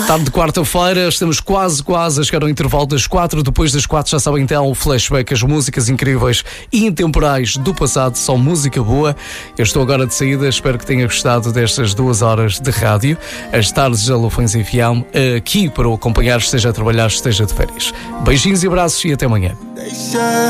Tarde de quarta-feira, estamos quase a chegar ao intervalo das 4. Depois das 4 já sabem então o flashback, as músicas incríveis e intemporais do passado, só música boa. Eu estou agora de saída, espero que tenha gostado destas 2 horas de rádio. As tardes da Lufões FM, aqui para o acompanhar, esteja a trabalhar, esteja de férias. Beijinhos e abraços e até amanhã.